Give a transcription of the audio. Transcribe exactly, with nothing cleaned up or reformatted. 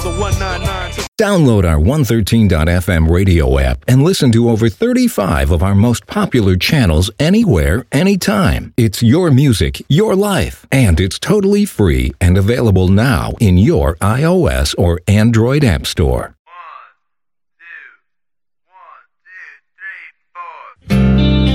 the one ninety-nine. Download our one thirteen dot f m radio app and listen to over thirty-five of our most popular channels anywhere, anytime. It's your music, your life, and it's totally free and available now in your iOS or Android app store.